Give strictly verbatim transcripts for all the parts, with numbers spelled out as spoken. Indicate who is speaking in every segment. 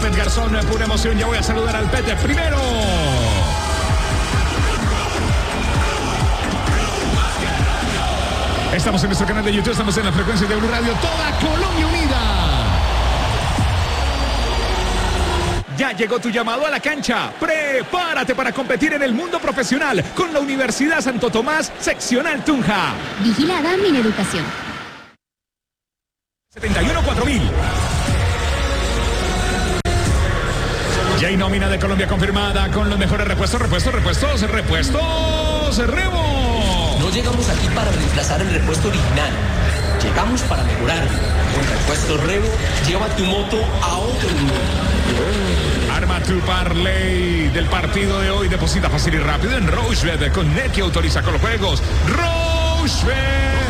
Speaker 1: Pet Garzón, pura emoción. Ya voy a saludar al Pet primero. Estamos en nuestro canal de YouTube, estamos en la frecuencia de Blue Radio, toda Colombia unida. Ya llegó tu llamado a la cancha. Prepárate para competir en el mundo profesional con la Universidad Santo Tomás, seccional Tunja.
Speaker 2: Vigilada Mineducación.
Speaker 1: setenta y uno cuatro mil. Ya hay nómina de Colombia confirmada con los mejores repuestos, repuestos, repuestos, repuestos, Remo.
Speaker 3: No llegamos aquí para reemplazar el repuesto original. Llegamos para mejorar. Con Repuestos Revo, lleva tu moto a otro nivel.
Speaker 1: Arma tu parlay del partido de hoy. Deposita fácil y rápido en Rochebet con Net que autoriza con los juegos. Rochebet.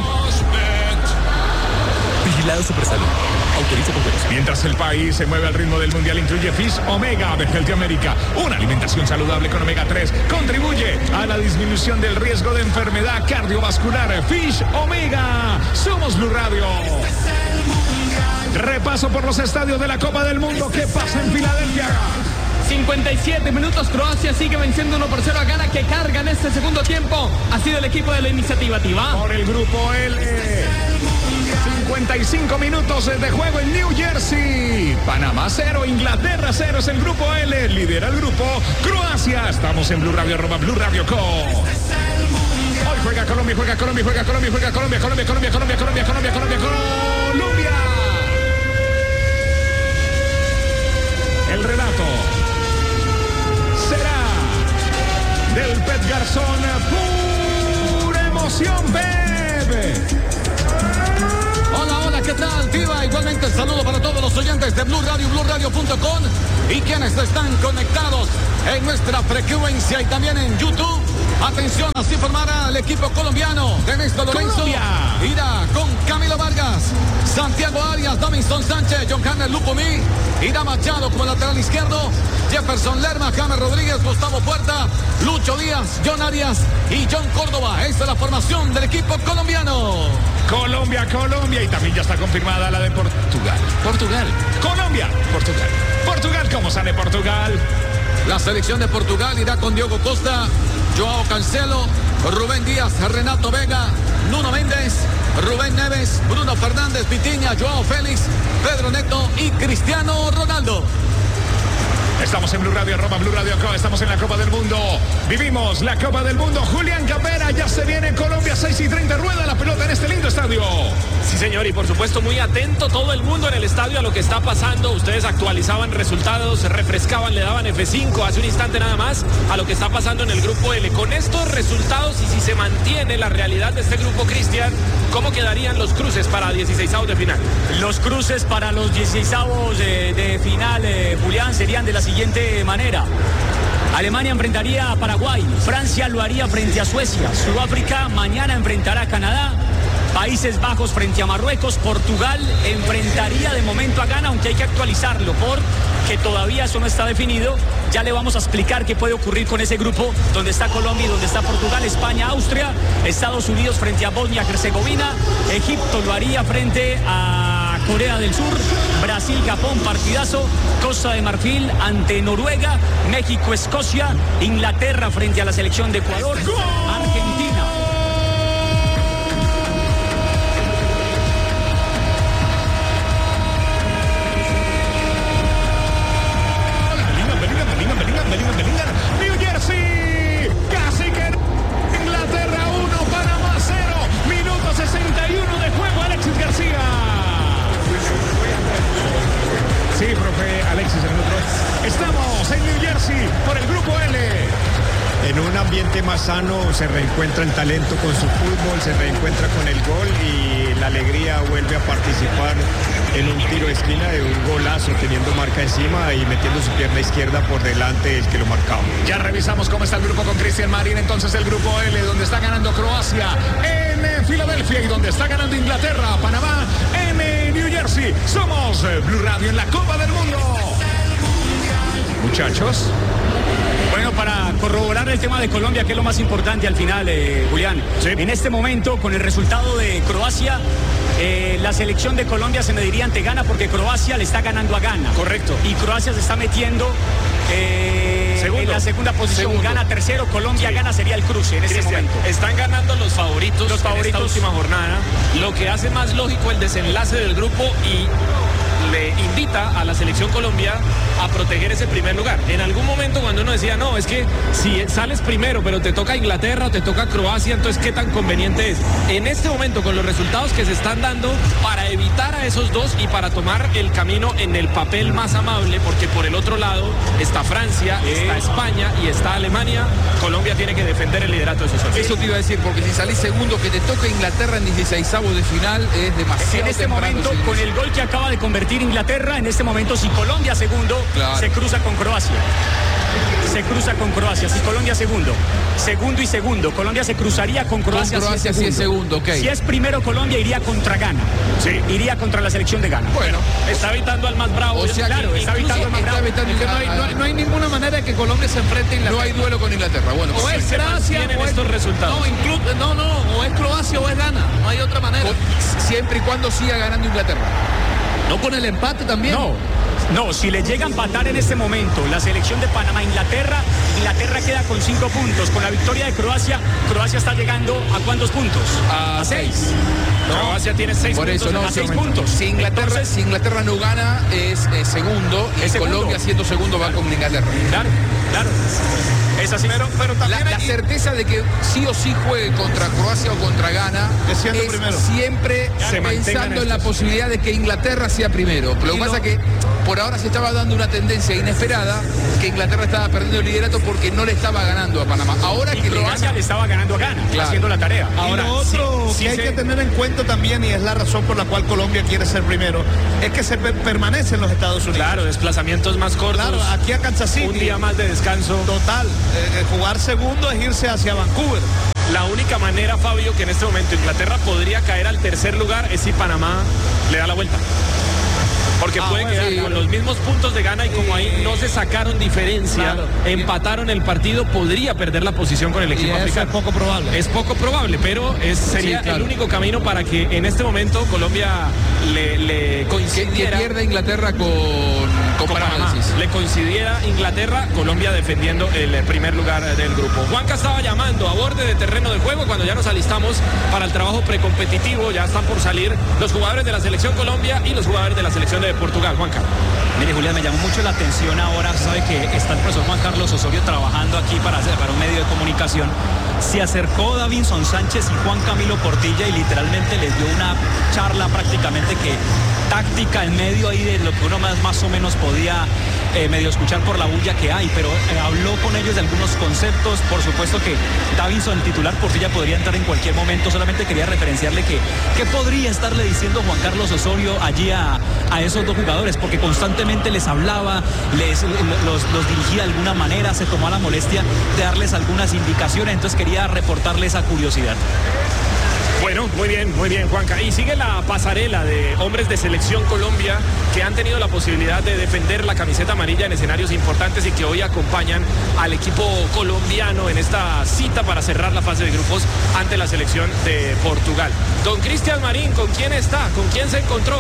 Speaker 3: Vigilado Supersalud. Autoriza con juegos.
Speaker 1: Mientras el país se mueve al ritmo del mundial, incluye Fish Omega de Healthy America. Una alimentación saludable con omega tres contribuye a la disminución del riesgo de enfermedad cardiovascular. Fish Omega. Somos Blue Radio. Repaso por los estadios de la Copa del Mundo. ¿Qué pasa en Filadelfia?
Speaker 4: cincuenta y siete minutos, Croacia sigue venciendo uno por cero a Ghana, que carga en este segundo tiempo. Ha sido el equipo de la iniciativa Tiva.
Speaker 1: Por el grupo L. cincuenta y cinco minutos de juego en New Jersey. Panamá cero, Inglaterra cero es el grupo L. Lidera el grupo Croacia. Estamos en Blue Radio, arroba Blue Radio Co. Hoy juega Colombia, juega Colombia, juega Colombia, juega Colombia, Colombia, Colombia, Colombia, Colombia, Colombia, Colombia, Colombia. El relato será del Pet Garzón. Pura emoción, bebé.
Speaker 5: Hola, hola, ¿qué tal, Tiva? Igualmente el saludo para todos los oyentes de Blue Radio, blue radio punto com y quienes están conectados en nuestra frecuencia y también en YouTube. Atención, así formará el equipo colombiano de Néstor Lorenzo.
Speaker 1: Colombia.
Speaker 5: Irá con Camilo Vargas, Santiago Arias, Davinson Sánchez, John Hanner Lupomí, irá Machado como lateral izquierdo, Jefferson Lerma, James Rodríguez, Gustavo Puerta, Lucho Díaz, John Arias y John Córdoba. Esta es la formación del equipo colombiano.
Speaker 1: Colombia, Colombia, y también ya está confirmada la de Portugal.
Speaker 5: Portugal.
Speaker 1: Colombia, Portugal. Portugal, ¿cómo sale Portugal?
Speaker 5: La selección de Portugal irá con Diogo Costa, Joao Cancelo, Rubén Díaz, Renato Vega, Nuno Méndez, Rubén Neves, Bruno Fernández, Vitinha, Joao Félix, Pedro Neto y Cristiano Ronaldo.
Speaker 1: Estamos en Blue Radio, arroba Blue Radio Co. Estamos en la Copa del Mundo. Vivimos la Copa del Mundo. Julián Cabrera, ya se viene Colombia, seis y treinta. Rueda la pelota en este lindo estadio.
Speaker 6: Sí, señor, y por supuesto muy atento todo el mundo en el estadio a lo que está pasando. Ustedes actualizaban resultados, refrescaban, le daban F cinco hace un instante nada más a lo que está pasando en el grupo L. Con estos resultados y si se mantiene la realidad de este grupo, Cristian, ¿cómo quedarían los cruces para dieciseisavos de final?
Speaker 7: Los cruces para los dieciseisavos de, de final, eh, Julián, serían de la siguiente manera. Alemania enfrentaría a Paraguay, Francia lo haría frente a Suecia, Sudáfrica mañana enfrentará a Canadá, Países Bajos frente a Marruecos, Portugal enfrentaría de momento a Ghana, aunque hay que actualizarlo porque todavía eso no está definido. Ya le vamos a explicar qué puede ocurrir con ese grupo donde está Colombia y donde está Portugal, España, Austria, Estados Unidos frente a Bosnia-Herzegovina, Egipto lo haría frente a Corea del Sur, Brasil, Japón, partidazo, Costa de Marfil ante Noruega, México, Escocia, Inglaterra frente a la selección de Ecuador, Argentina.
Speaker 1: New Jersey, casi que Inglaterra uno, Panamá cero, minuto sesenta y uno de juego, Alexis García. Sí, profe Alexis, el minuto. Estamos en New Jersey por el grupo L.
Speaker 8: En un ambiente más sano se reencuentra el talento con su fútbol, se reencuentra con el gol y la alegría vuelve a participar en un tiro de esquina de un golazo, teniendo marca encima y metiendo su pierna izquierda por delante del que lo marcaba.
Speaker 1: Ya revisamos cómo está el grupo con Cristian Marín. Entonces el grupo L, donde está ganando Croacia en Filadelfia y donde está ganando Inglaterra, Panamá en New Jersey. Somos Blue Radio en la Copa del Mundo. Muchachos.
Speaker 7: Bueno, para corroborar el tema de Colombia, que es lo más importante al final, eh, Julián.
Speaker 1: Sí.
Speaker 7: En este momento, con el resultado de Croacia, Eh, la selección de Colombia se mediría ante Ghana porque Croacia le está ganando a Ghana.
Speaker 6: Correcto.
Speaker 7: Y Croacia se está metiendo eh, en la segunda posición.
Speaker 6: Segundo.
Speaker 7: Gana tercero, Colombia
Speaker 6: Sí.
Speaker 7: gana, sería el cruce en este
Speaker 6: Cristian,
Speaker 7: momento.
Speaker 6: están ganando los favoritos,
Speaker 7: Los favoritos.
Speaker 6: en esta última jornada, lo que hace más lógico el desenlace del grupo y le invita a la selección Colombia a proteger ese primer lugar. En algún momento cuando uno decía, no, es que si sales primero, pero te toca Inglaterra o te toca Croacia, entonces ¿qué tan conveniente es? En este momento, con los resultados que se están dando, para evitar a esos dos y para tomar el camino en el papel más amable, porque por el otro lado está Francia, está España y está Alemania, Colombia tiene que defender el liderato de sus socios.
Speaker 9: Eso te iba a decir, porque si salís segundo, que te toca Inglaterra en dieciseisavos de final, es demasiado
Speaker 7: En este
Speaker 9: temprano,
Speaker 7: momento,
Speaker 9: sí.
Speaker 7: con el gol que acaba de convertir Inglaterra, en este momento, si Colombia segundo,
Speaker 9: Claro.
Speaker 7: se cruza con Croacia. Se cruza con Croacia. Si Colombia segundo, segundo y segundo, Colombia se cruzaría con Croacia.
Speaker 9: Con Croacia si es segundo, ok.
Speaker 7: Si es primero Colombia, iría contra Ghana.
Speaker 6: Sí.
Speaker 7: Iría contra la selección de Ghana.
Speaker 9: Bueno,
Speaker 6: Está evitando al más bravo.
Speaker 9: o sea
Speaker 7: claro,
Speaker 9: que
Speaker 7: está
Speaker 9: incluso
Speaker 7: evitando el más
Speaker 9: está
Speaker 7: bravo.
Speaker 9: evitando-
Speaker 5: Es que no hay, no hay- no hay ninguna manera de que Colombia se enfrente a
Speaker 9: no
Speaker 5: Inglaterra.
Speaker 9: hay duelo con Inglaterra. Bueno,
Speaker 5: O es
Speaker 6: se
Speaker 5: Francia
Speaker 6: mantienen
Speaker 5: o es
Speaker 6: estos resultados.
Speaker 5: No, inclu- no, no, o es Croacia o es Ghana. No hay otra manera.
Speaker 9: con- siempre y cuando siga ganando Inglaterra.
Speaker 5: No con el empate también.
Speaker 7: No, no, si le llega a empatar en este momento la selección de Panamá, Inglaterra, Inglaterra queda con cinco puntos. Con la victoria de Croacia, Croacia está llegando a cuántos puntos?
Speaker 9: A seis.
Speaker 6: Croacia tiene seis
Speaker 9: Por
Speaker 6: puntos
Speaker 9: eso,
Speaker 6: en
Speaker 9: no,
Speaker 6: este
Speaker 7: a seis
Speaker 6: momento.
Speaker 7: puntos.
Speaker 9: Si Inglaterra,
Speaker 7: Entonces-
Speaker 9: si Inglaterra no gana, es eh, segundo. Y
Speaker 7: Es segundo.
Speaker 9: Colombia siendo segundo va con Inglaterra.
Speaker 7: Claro, claro. Es así.
Speaker 6: Pero, pero
Speaker 9: La,
Speaker 6: también
Speaker 9: la
Speaker 6: hay-
Speaker 9: certeza de que sí o sí juegue contra Croacia o contra Ghana
Speaker 5: Es siendo
Speaker 9: es
Speaker 5: primero.
Speaker 9: siempre
Speaker 6: Se mantengan
Speaker 9: pensando en la
Speaker 6: estos.
Speaker 9: posibilidad de que Inglaterra sea primero. Pero lo que
Speaker 5: Y
Speaker 9: pasa
Speaker 5: lo-
Speaker 9: es que por ahora se estaba dando una tendencia inesperada que Inglaterra estaba perdiendo el liderato porque no le estaba ganando a Panamá. Ahora
Speaker 7: Y
Speaker 9: que le
Speaker 7: Croacia
Speaker 9: gana,
Speaker 7: le estaba ganando a Ghana,
Speaker 9: Claro.
Speaker 7: haciendo la tarea.
Speaker 5: Ahora,
Speaker 6: Ahora,
Speaker 5: lo otro
Speaker 6: sí, sí
Speaker 5: que hay
Speaker 6: se-
Speaker 5: que tener en cuenta también, y es la razón por la cual Colombia quiere ser primero, es que se per- permanece en los Estados Unidos.
Speaker 6: Claro, desplazamientos más cortos.
Speaker 5: Claro, aquí a Kansas City.
Speaker 6: Un día más de descanso.
Speaker 5: Total. eh, eh, jugar segundo es irse hacia Vancouver.
Speaker 6: La única manera, Fabio, que en este momento Inglaterra podría caer al tercer lugar es si Panamá le da la vuelta. Porque
Speaker 5: Ah,
Speaker 6: puede
Speaker 5: bueno,
Speaker 6: quedar
Speaker 5: sí,
Speaker 6: con
Speaker 5: claro.
Speaker 6: los mismos puntos de Ghana y como ahí no se sacaron diferencia,
Speaker 5: Claro.
Speaker 6: empataron el partido, podría perder la posición con el
Speaker 5: Y
Speaker 6: equipo
Speaker 5: eso es
Speaker 6: africano.
Speaker 5: poco probable.
Speaker 6: Es poco probable, pero es, sería
Speaker 9: Sí, claro.
Speaker 6: el único camino para que en este momento Colombia le, le
Speaker 9: que, que
Speaker 6: coincidiera
Speaker 9: pierda Inglaterra con, con
Speaker 6: con
Speaker 9: Panamá.
Speaker 6: Panamá.
Speaker 9: decís.
Speaker 6: Le coincidiera Inglaterra, Colombia defendiendo el eh, primer lugar del grupo. Juanca estaba llamando a borde de terreno de juego cuando ya nos alistamos para el trabajo precompetitivo. Ya están por salir los jugadores de la selección Colombia y los jugadores de la selección de Portugal. Juanca.
Speaker 7: Mire, Julián, me llamó mucho la atención ahora, sabe que está el profesor Juan Carlos Osorio trabajando aquí para, hacer, para un medio de comunicación. Se acercó Davinson Sánchez y Juan Camilo Portilla y literalmente les dio una charla prácticamente que táctica en medio ahí de lo que uno más, más o menos podía eh, medio escuchar por la bulla que hay, pero eh, habló con ellos de algunos conceptos. Por supuesto que Davinson, el titular, Portilla podría entrar en cualquier momento. Solamente quería referenciarle que qué podría estarle diciendo Juan Carlos Osorio allí a, a esos dos jugadores, porque constantemente les hablaba, les los, los dirigía de alguna manera, se tomó la molestia de darles algunas indicaciones, entonces quería reportarle esa curiosidad.
Speaker 6: Bueno, muy bien, muy bien, Juanca. Y sigue la pasarela de hombres de selección Colombia que han tenido la posibilidad de defender la camiseta amarilla en escenarios importantes y que hoy acompañan al equipo colombiano en esta cita para cerrar la fase de grupos ante la selección de Portugal. Don Cristian Marín, ¿con quién está? ¿Con quién se encontró?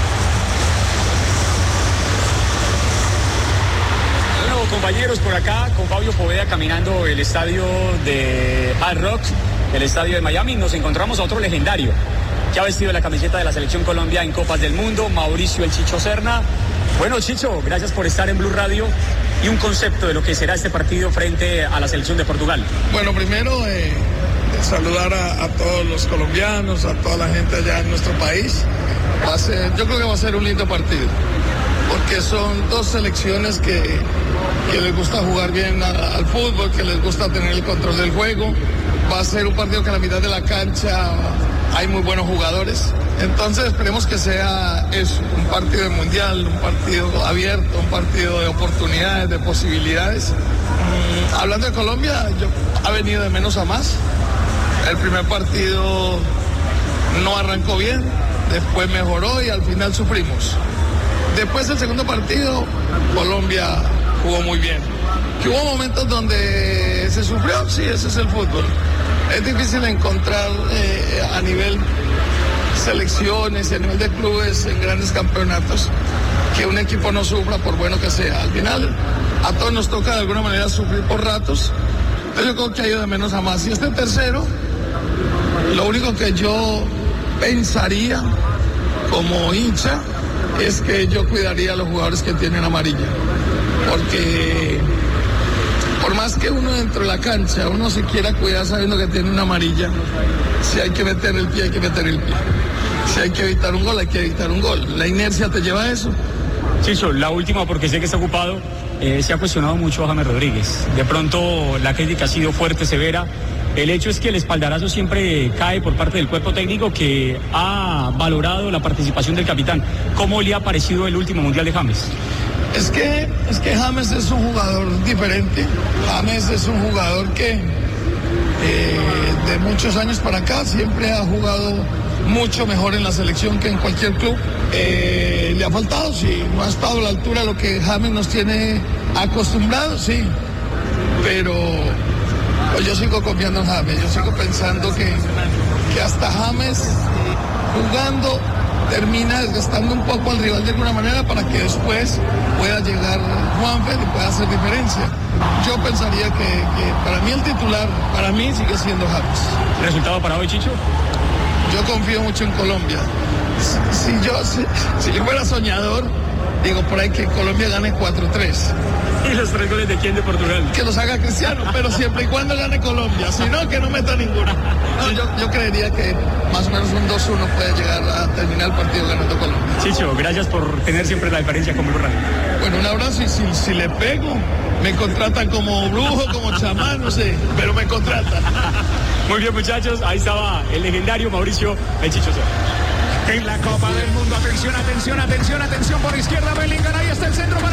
Speaker 7: Bueno, compañeros, por acá con Fabio Poveda caminando el estadio de Hard Rock, el estadio de Miami. Nos encontramos a otro legendario que ha vestido la camiseta de la Selección Colombia en Copas del Mundo, Mauricio el Chicho Serna. Bueno, Chicho, gracias por estar en Blue Radio y un concepto de lo que será este partido frente a la Selección de Portugal.
Speaker 10: Bueno, primero eh, saludar a, a todos los colombianos, a toda la gente allá en nuestro país. Va a ser, yo creo que va a ser un lindo partido, porque son dos selecciones que, que les gusta jugar bien a, al fútbol, que les gusta tener el control del juego. Va a ser un partido que a la mitad de la cancha hay muy buenos jugadores. Entonces esperemos que sea eso, un partido de mundial, un partido abierto, un partido de oportunidades, de posibilidades. Mm, hablando de Colombia, yo, ha venido de menos a más. El primer partido no arrancó bien, después mejoró y al final sufrimos. Después del segundo partido, Colombia jugó muy bien. Que hubo momentos donde se sufrió, sí, ese es el fútbol. Es difícil encontrar eh, a nivel selecciones, a nivel de clubes, en grandes campeonatos, que un equipo no sufra por bueno que sea. Al final, a todos nos toca de alguna manera sufrir por ratos, pero yo creo que ha ido de menos a más. Y este tercero, lo único que yo pensaría como hincha es que yo cuidaría a los jugadores que tienen amarilla, porque por más que uno dentro de la cancha, uno se quiera cuidar sabiendo que tiene una amarilla, si hay que meter el pie, hay que meter el pie. Si hay que evitar un gol, hay que evitar un gol. La inercia te lleva a eso.
Speaker 7: Chicho, la última, porque sé que está ocupado, eh, se ha cuestionado mucho a James Rodríguez. De pronto la crítica ha sido fuerte, severa. El hecho es que el espaldarazo siempre cae por parte del cuerpo técnico, que ha valorado la participación del capitán. ¿Cómo le ha parecido el último Mundial de James?
Speaker 10: Es que, es que James es un jugador diferente. James es un jugador que eh, de muchos años para acá siempre ha jugado mucho mejor en la selección que en cualquier club. Eh, le ha faltado, sí, no ha estado a la altura de lo que James nos tiene acostumbrados, sí, pero pues yo sigo confiando en James, yo sigo pensando que, que hasta James jugando termina desgastando un poco al rival de alguna manera para que después pueda llegar Juanfer y pueda hacer diferencia. Yo pensaría que, que para mí el titular, para mí sigue siendo James.
Speaker 7: ¿Resultado para hoy, Chicho?
Speaker 10: Yo confío mucho en Colombia. Si, si yo si, si yo fuera soñador, digo por ahí que Colombia gane cuatro tres.
Speaker 7: ¿Y los tres goles de quién de Portugal?
Speaker 10: Que los haga Cristiano, pero siempre y cuando gane Colombia. Si no, que no meta ninguno. No, yo, yo creería que más o menos un dos uno puede llegar a terminar el partido ganando Colombia.
Speaker 7: Chicho, gracias por tener siempre la diferencia con Blue Radio.
Speaker 10: Bueno, un abrazo y si, si le pego, me contratan como brujo, como chamán, no sé, pero me contratan.
Speaker 7: Muy bien, muchachos, ahí estaba el legendario Mauricio El Chicho Soto.
Speaker 1: En la Copa del Mundo, atención, atención, atención, atención por izquierda, Bellingham, ahí está el centro para